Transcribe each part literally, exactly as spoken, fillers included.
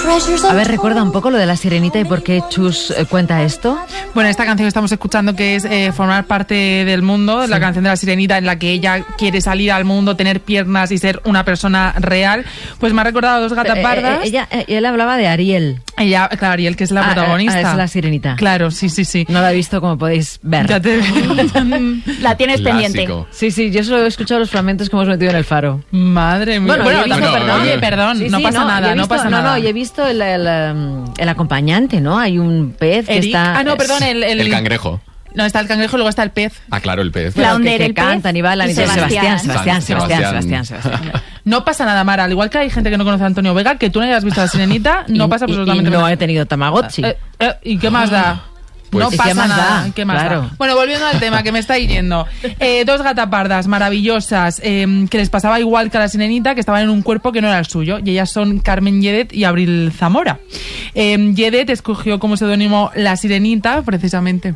A ver, recuerda un poco lo de La Sirenita y por qué Chus eh, cuenta esto. Bueno, esta canción que estamos escuchando, que es eh, formar parte del mundo, sí. La canción de La Sirenita, en la que ella quiere salir al mundo, tener piernas y ser una persona real, pues me ha recordado a Dos gatas pardas. Eh, eh, ella, eh, él hablaba de Ariel. Ella, claro, Ariel, que es la ah, protagonista. Ah, es La Sirenita. Claro, sí, sí, sí. No la he visto, como podéis ver. Ya te... la tienes Clásico. pendiente. Sí, sí, yo solo he escuchado los fragmentos que hemos metido en el Faro. Madre mía. Bueno, bueno, visto, no, perdón, no, no, perdón, sí, no sí, pasa no, nada, visto, no pasa no, nada. No, no, yo he visto el, el, el acompañante, ¿no? Hay un pez que Eric. está... Ah, no, perdón, el... El, el cangrejo. No, está el cangrejo y luego está el pez. Ah, claro, el pez. Flounder, que, el que cantan pez y bailan y, y Sebastián, Sebastián. Sebastián, Sebastián, Sebastián. Sebastián, Sebastián. No pasa nada, Mara. Al igual que hay gente que no conoce a Antonio Vega, que tú no hayas visto a La Sirenita, no y, pasa y, absolutamente y no nada. he tenido Tamagotchi. Eh, eh, ¿Y qué más da? Pues, no ¿y pasa qué más nada. da? ¿Qué más Claro. da? Bueno, volviendo al tema que me está yendo. Eh, dos gatapardas maravillosas eh, que les pasaba igual que a La Sirenita, que estaban en un cuerpo que no era el suyo. Y ellas son Carmen Lledet y Abril Zamora. Eh, Lledet escogió como seudónimo La Sirenita, precisamente.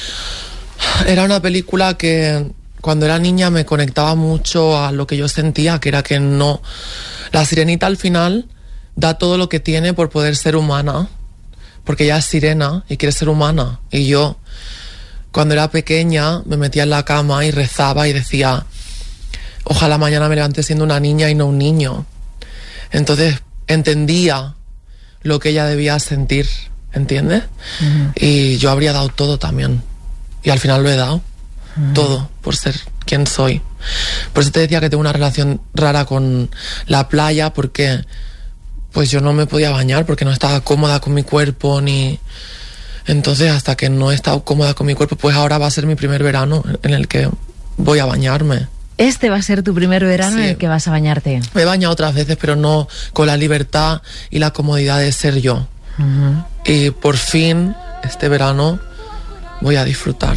Era una película que cuando era niña me conectaba mucho a lo que yo sentía, que era que no... La Sirenita al final da todo lo que tiene por poder ser humana, porque ella es sirena y quiere ser humana. Y yo, cuando era pequeña, me metía en la cama y rezaba y decía, ojalá mañana me levante siendo una niña y no un niño. Entonces entendía lo que ella debía sentir, ¿entiendes? Uh-huh. Y yo habría dado todo también. Y al final lo he dado, uh-huh. todo, por ser quien soy. Por eso te decía que tengo una relación rara con la playa, porque pues yo no me podía bañar, porque no estaba cómoda con mi cuerpo, ni... Entonces, hasta que no he estado cómoda con mi cuerpo, pues ahora va a ser mi primer verano en el que voy a bañarme. Este va a ser tu primer verano sí. en el que vas a bañarte. Me he bañado otras veces, pero no con la libertad y la comodidad de ser yo. Uh-huh. Y por fin, este verano... voy a disfrutar.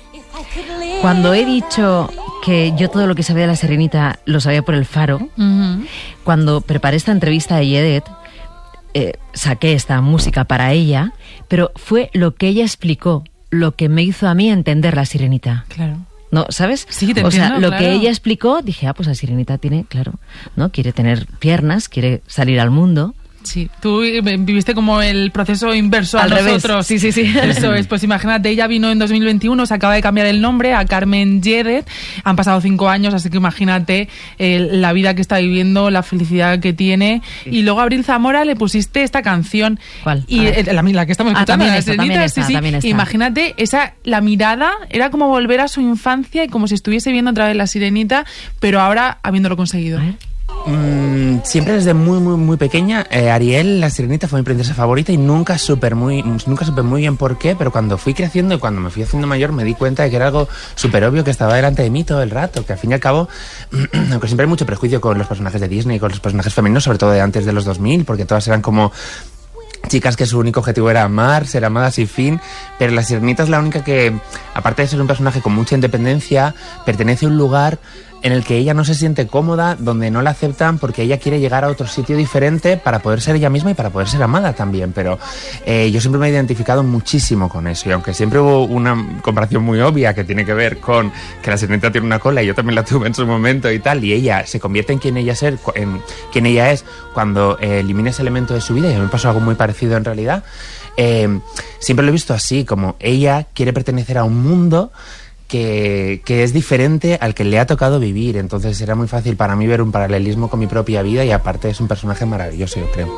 Cuando he dicho que yo todo lo que sabía de La Sirenita lo sabía por el Faro, uh-huh. cuando preparé esta entrevista de Lledet, eh, saqué esta música para ella, pero fue lo que ella explicó, lo que me hizo a mí entender La Sirenita. Claro. ¿No? ¿Sabes? Sí, te o entiendo, sea, lo claro. que ella explicó, dije, ah, pues La Sirenita tiene, claro, ¿no? Quiere tener piernas, quiere salir al mundo. Sí, tú viviste como el proceso inverso Al a revés. nosotros. Sí, sí, sí. Eso es, pues imagínate, ella vino en dos mil veintiuno, se acaba de cambiar el nombre a Carmen Lledet, han pasado cinco años, así que imagínate eh, la vida que está viviendo, la felicidad que tiene, sí. Y luego a Abril Zamora le pusiste esta canción. ¿Cuál? Y eh, la, la que estamos escuchando, ah, la esta, Sirenita, esta, sí, sí. Imagínate, esa, la mirada era como volver a su infancia y como si estuviese viendo otra vez La Sirenita, pero ahora habiéndolo conseguido. Mm, siempre desde muy muy muy pequeña eh, Ariel, la Sirenita, fue mi princesa favorita y nunca supe muy nunca supe muy bien por qué, pero cuando fui creciendo y cuando me fui haciendo mayor me di cuenta de que era algo súper obvio que estaba delante de mí todo el rato, que al fin y al cabo aunque siempre hay mucho prejuicio con los personajes de Disney, con los personajes femeninos, sobre todo de antes de los dos mil, porque todas eran como chicas que su único objetivo era amar, ser amadas y fin, pero la Sirenita es la única que, aparte de ser un personaje con mucha independencia, pertenece a un lugar en el que ella no se siente cómoda, donde no la aceptan porque ella quiere llegar a otro sitio diferente para poder ser ella misma y para poder ser amada también, pero eh, yo siempre me he identificado muchísimo con eso, y aunque siempre hubo una comparación muy obvia que tiene que ver con que la Sirenita tiene una cola y yo también la tuve en su momento y tal, y ella se convierte en quien ella, ser, en quien ella es cuando eh, elimina ese elemento de su vida, y a mí me pasó algo muy parecido en realidad, eh, siempre lo he visto así, como ella quiere pertenecer a un mundo Que, que es diferente al que le ha tocado vivir, entonces era muy fácil para mí ver un paralelismo con mi propia vida, y aparte es un personaje maravilloso, yo creo.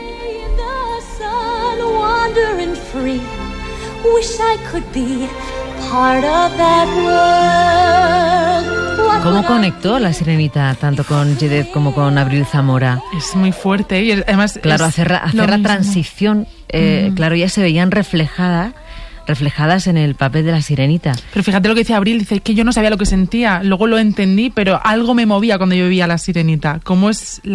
¿Cómo conectó La Sirenita tanto con Lledet como con Abril Zamora? Es muy fuerte y además claro, hacer, hacer la transición, eh, mm. claro, ya se veían reflejadas reflejadas en el papel de La Sirenita. Pero fíjate lo que dice Abril, dice que yo no sabía lo que sentía, luego lo entendí, pero algo me movía cuando yo vivía La Sirenita. ¿Cómo es